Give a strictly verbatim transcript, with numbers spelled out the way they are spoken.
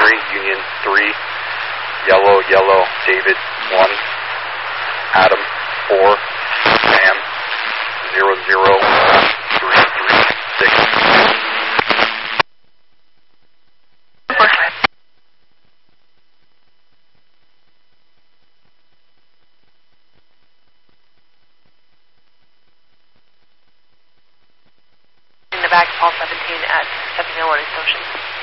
Henry, Union three, Yellow, Yellow, David one, Adam four, Sam zero zero three three six. In the back, Paul seventeen at Seventeen Warning Station.